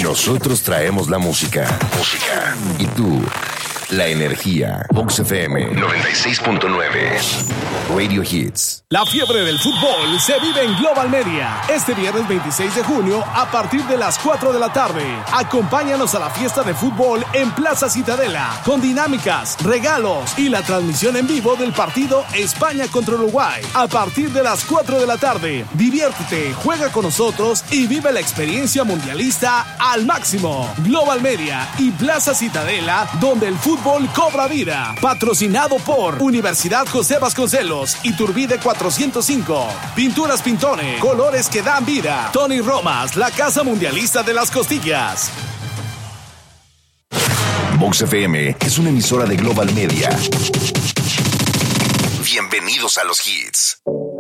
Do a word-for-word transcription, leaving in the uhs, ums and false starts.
Nosotros traemos la música. Música. Y tú, la energía. Vox F M noventa y seis punto nueve. Radio Hits. La fiebre del fútbol se vive en Global Media. Este viernes veintiséis de junio a partir de las cuatro de la tarde. Acompáñanos a la fiesta de fútbol en Plaza Citadela con dinámicas, regalos y la transmisión en vivo del partido España contra Uruguay. A partir de las cuatro de la tarde, diviértete, juega con nosotros y vive la experiencia mundialista al máximo. Global Media y Plaza Citadela, donde el fútbol cobra vida. Patrocinado por Universidad José Vasconcelos, Iturbide cuatrocientos cinco. Pinturas Pintone, colores que dan vida. Tony Romas, la casa mundialista de las costillas. Vox F M es una emisora de Global Media. Bienvenidos a los hits.